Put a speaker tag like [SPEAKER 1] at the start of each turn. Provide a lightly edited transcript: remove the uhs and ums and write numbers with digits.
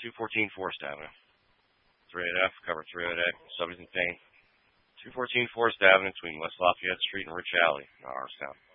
[SPEAKER 1] 214 Forest Avenue. 38F, cover 308A. Somebody's in pain. 214 Forest Avenue between West Lafayette Street and Rich Alley, Norristown.